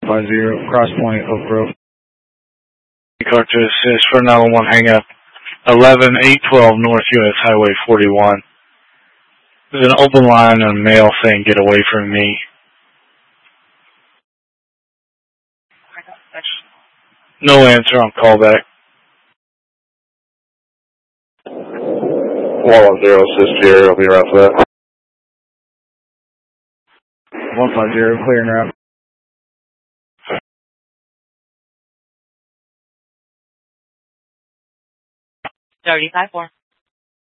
50, cross point, Oak Grove. Car to assist for 911 hang up 11812 North US Highway 41. There's an open line and a male saying get away from me. No answer on callback. 110 assist here, I'll be right for that. 150, clear and route. 35-4.